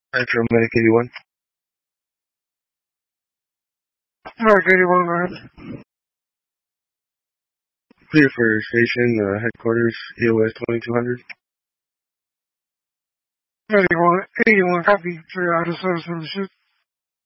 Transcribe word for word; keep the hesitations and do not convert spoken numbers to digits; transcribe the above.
Metro Medic eighty-one. Alright, eighty-one, go ahead. Clear for station, uh, headquarters, E O S twenty-two hundred. eighty-one, eighty-one, copy. Three out of service in the shoot.